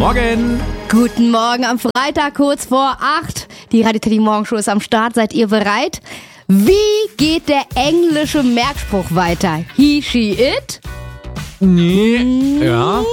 Morgen. Guten Morgen am Freitag, kurz vor 8. Die Radio Teddy Morgenshow ist am Start. Seid ihr bereit? Wie geht der englische Merkspruch weiter? He, she, it? Nee. Ja.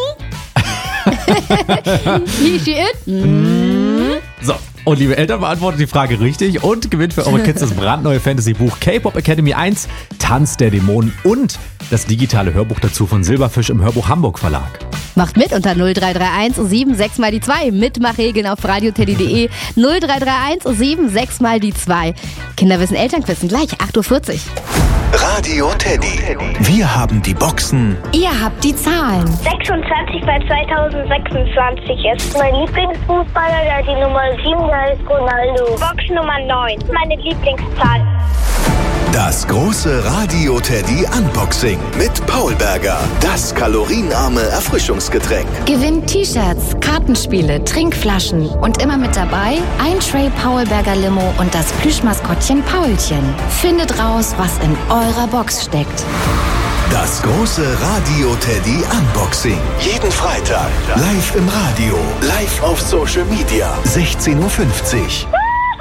He, she, it? So. Und liebe Eltern, beantwortet die Frage richtig und gewinnt für eure Kids das brandneue Fantasy-Buch K-Pop Academy 1, Tanz der Dämonen und das digitale Hörbuch dazu von Silberfisch im Hörbuch Hamburg Verlag. Macht mit unter 0331 76 mal die 2. Mitmachregeln auf radioteddy.de 0331 76 mal die 2. Kinderwissen, Elternquissen gleich 8.40 Uhr. Radio Teddy. Wir haben die Boxen. Ihr habt die Zahlen. 26 bei 2026 ist mein Lieblingsfußballer, der die Nummer 7, der ist Ronaldo. Box Nummer 9, meine Lieblingszahl. Das große Radio Teddy Unboxing mit Paul Berger. Das kalorienarme Erfrischungsgetränk. Gewinnt T-Shirts, Kartenspiele, Trinkflaschen und immer mit dabei ein Tray Paul Berger Limo und das Plüschmaskottchen Paulchen. Findet raus, was in eurer Box steckt. Das große Radio Teddy Unboxing. Jeden Freitag. Live im Radio. Live auf Social Media. 16.50 Uhr.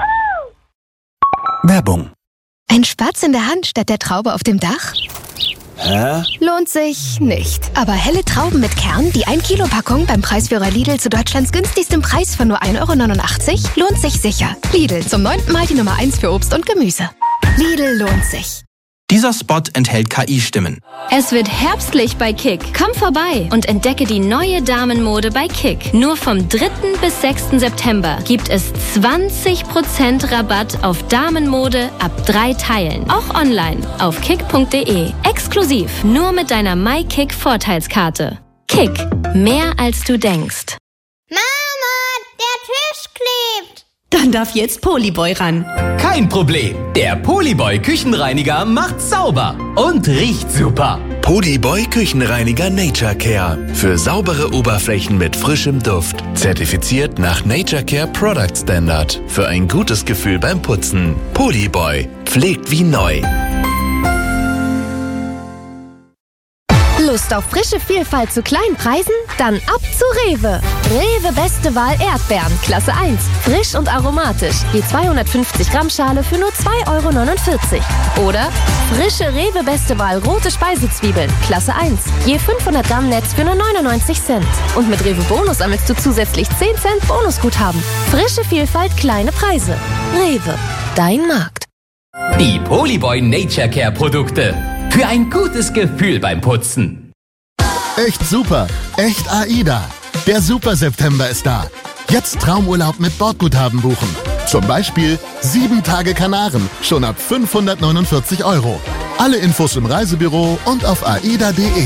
Werbung. Ein Spatz in der Hand statt der Traube auf dem Dach? Hä? Lohnt sich nicht. Aber helle Trauben mit Kern, die 1 Kilo Packung beim Preisführer Lidl zu Deutschlands günstigstem Preis von nur 1,89 € lohnt sich sicher. Lidl, zum 9. Mal die Nummer 1 für Obst und Gemüse. Lidl lohnt sich. Dieser Spot enthält KI-Stimmen. Es wird herbstlich bei Kick. Komm vorbei und entdecke die neue Damenmode bei Kick. Nur vom 3. bis 6. September gibt es 20% Rabatt auf Damenmode ab 3 Teilen. Auch online auf kick.de. Exklusiv nur mit deiner MyKick Vorteilskarte. Kick. Mehr als du denkst. Mama, der Tisch klebt. Dann darf jetzt Polyboy ran. Kein Problem. Der Polyboy Küchenreiniger macht sauber und riecht super. Polyboy Küchenreiniger Nature Care. Für saubere Oberflächen mit frischem Duft. Zertifiziert nach Nature Care Product Standard. Für ein gutes Gefühl beim Putzen. Polyboy. Pflegt wie neu. Lust auf frische Vielfalt zu kleinen Preisen? Dann ab zu Rewe. Rewe Beste Wahl Erdbeeren, Klasse 1. Frisch und aromatisch. Je 250 Gramm Schale für nur 2,49 €. Oder frische Rewe Beste Wahl rote Speisezwiebeln, Klasse 1. Je 500 Gramm Netz für nur 99 Cent. Und mit Rewe Bonus sammelst du zusätzlich 10 Cent Bonusguthaben. Frische Vielfalt, kleine Preise. Rewe, dein Markt. Die Polyboy Nature Care Produkte. Für ein gutes Gefühl beim Putzen. Echt super, echt AIDA. Der Super September ist da. Jetzt Traumurlaub mit Bordguthaben buchen. Zum Beispiel 7 Tage Kanaren, schon ab 549 €. Alle Infos im Reisebüro und auf aida.de.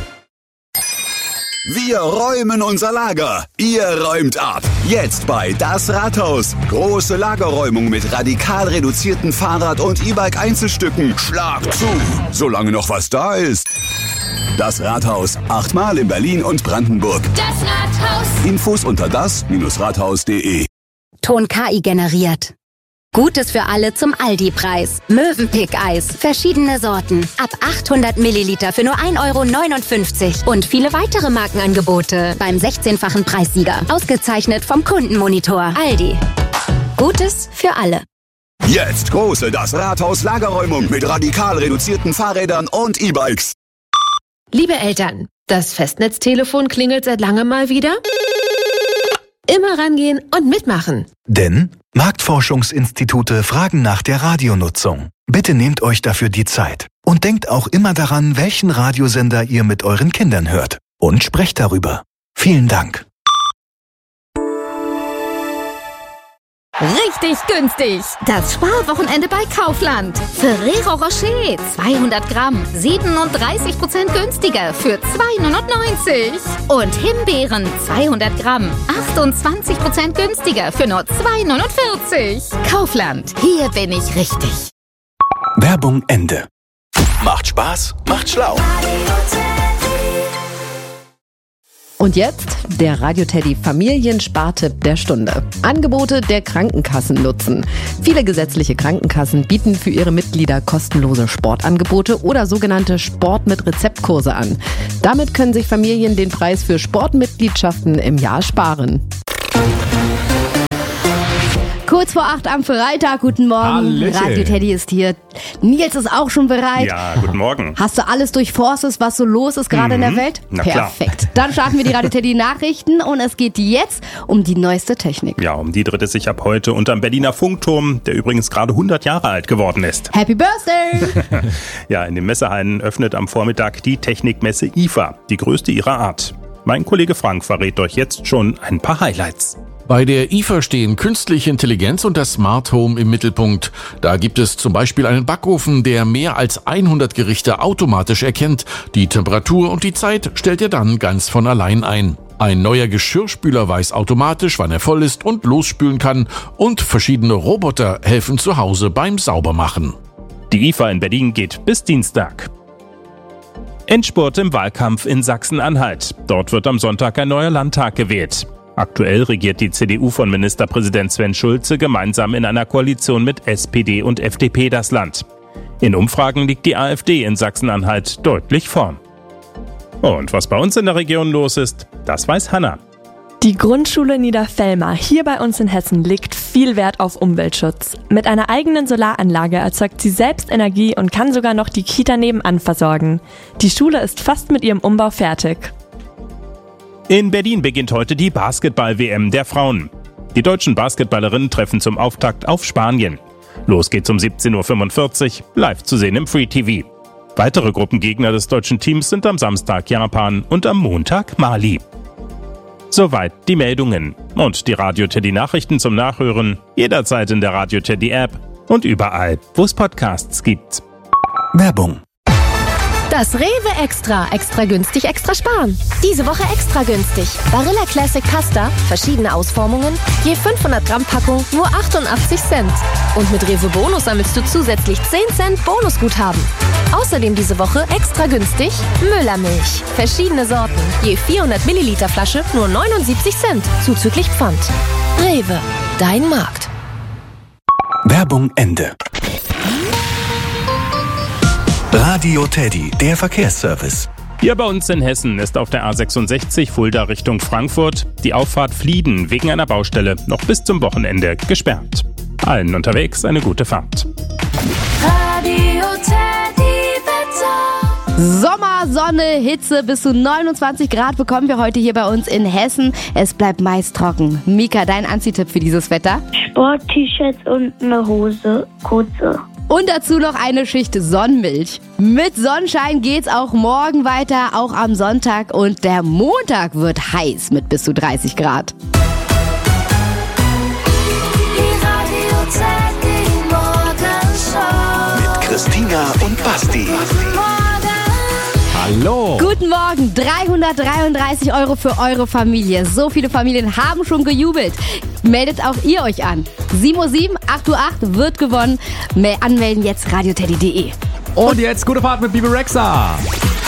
Wir räumen unser Lager. Ihr räumt ab. Jetzt bei Das Rathaus. Große Lagerräumung mit radikal reduzierten Fahrrad- und E-Bike-Einzelstücken. Schlag zu, solange noch was da ist. Das Rathaus. 8-mal in Berlin und Brandenburg. Das Rathaus. Infos unter das-rathaus.de. Ton KI generiert. Gutes für alle zum Aldi-Preis. Mövenpick-Eis. Verschiedene Sorten. Ab 800 Milliliter für nur 1,59 € Und viele weitere Markenangebote beim 16-fachen Preissieger. Ausgezeichnet vom Kundenmonitor. Aldi. Gutes für alle. Jetzt große Das Rathaus Lagerräumung mit radikal reduzierten Fahrrädern und E-Bikes. Liebe Eltern, das Festnetztelefon klingelt seit langem mal wieder. Immer rangehen und mitmachen. Denn Marktforschungsinstitute fragen nach der Radionutzung. Bitte nehmt euch dafür die Zeit. Und denkt auch immer daran, welchen Radiosender ihr mit euren Kindern hört. Und sprecht darüber. Vielen Dank. Richtig günstig. Das Sparwochenende bei Kaufland. Ferrero Rocher 200 Gramm 37% günstiger für 2,99 €. Und Himbeeren 200 Gramm 28% günstiger für nur 2,49 €. Kaufland, hier bin ich richtig. Werbung Ende. Macht Spaß, macht schlau. Und jetzt der Radio Teddy Familienspartipp der Stunde. Angebote der Krankenkassen nutzen. Viele gesetzliche Krankenkassen bieten für ihre Mitglieder kostenlose Sportangebote oder sogenannte Sport mit Rezeptkurse an. Damit können sich Familien den Preis für Sportmitgliedschaften im Jahr sparen. Kurz vor 8 am Freitag, guten Morgen. Hallöchen. Radio Teddy ist hier. Nils ist auch schon bereit. Ja, guten Morgen. Hast du alles durchforstet, was so los ist gerade in der Welt? Na klar. Perfekt. Dann starten wir die Radio Teddy Nachrichten und es geht jetzt um die neueste Technik. Ja, um die dreht es sich ab heute unterm Berliner Funkturm, der übrigens gerade 100 Jahre alt geworden ist. Happy Birthday! Ja, in den Messehallen öffnet am Vormittag die Technikmesse IFA, die größte ihrer Art. Mein Kollege Frank verrät euch jetzt schon ein paar Highlights. Bei der IFA stehen künstliche Intelligenz und das Smart Home im Mittelpunkt. Da gibt es zum Beispiel einen Backofen, der mehr als 100 Gerichte automatisch erkennt. Die Temperatur und die Zeit stellt er dann ganz von allein ein. Ein neuer Geschirrspüler weiß automatisch, wann er voll ist und losspülen kann. Und verschiedene Roboter helfen zu Hause beim Saubermachen. Die IFA in Berlin geht bis Dienstag. Endspurt im Wahlkampf in Sachsen-Anhalt. Dort wird am Sonntag ein neuer Landtag gewählt. Aktuell regiert die CDU von Ministerpräsident Sven Schulze gemeinsam in einer Koalition mit SPD und FDP das Land. In Umfragen liegt die AfD in Sachsen-Anhalt deutlich vorn. Und was bei uns in der Region los ist, das weiß Hanna. Die Grundschule Niederfellmar hier bei uns in Hessen legt viel Wert auf Umweltschutz. Mit einer eigenen Solaranlage erzeugt sie selbst Energie und kann sogar noch die Kita nebenan versorgen. Die Schule ist fast mit ihrem Umbau fertig. In Berlin beginnt heute die Basketball-WM der Frauen. Die deutschen Basketballerinnen treffen zum Auftakt auf Spanien. Los geht's um 17.45 Uhr, live zu sehen im Free TV. Weitere Gruppengegner des deutschen Teams sind am Samstag Japan und am Montag Mali. Soweit die Meldungen. Und die Radio Teddy Nachrichten zum Nachhören jederzeit in der Radio Teddy App und überall, wo es Podcasts gibt. Werbung. Das Rewe Extra. Extra günstig, extra sparen. Diese Woche extra günstig. Barilla Classic Pasta, verschiedene Ausformungen, je 500 Gramm Packung, nur 88 Cent. Und mit Rewe Bonus sammelst du zusätzlich 10 Cent Bonusguthaben. Außerdem diese Woche extra günstig Müllermilch. Verschiedene Sorten, je 400 Milliliter Flasche, nur 79 Cent, zuzüglich Pfand. Rewe, dein Markt. Werbung Ende. Radio Teddy, der Verkehrsservice. Hier bei uns in Hessen ist auf der A66 Fulda Richtung Frankfurt die Auffahrt Flieden wegen einer Baustelle noch bis zum Wochenende gesperrt. Allen unterwegs eine gute Fahrt. Radio Teddy Wetter. Sommer, Sonne, Hitze, bis zu 29 Grad bekommen wir heute hier bei uns in Hessen. Es bleibt meist trocken. Mika, dein Anziehtipp für dieses Wetter? Sport-T-Shirts und eine Hose, kurze. Und dazu noch eine Schicht Sonnenmilch. Mit Sonnenschein geht's auch morgen weiter, auch am Sonntag. Und der Montag wird heiß mit bis zu 30 Grad. Die Radio Teddy Morgenshow. Mit Christina und Basti. Hallo. Guten Morgen, 333 € für eure Familie. So viele Familien haben schon gejubelt. Meldet auch ihr euch an. 7:07 Uhr, 8:08 Uhr wird gewonnen. Anmelden jetzt radioteddy.de. Und jetzt gute Fahrt mit Bibi Rexha.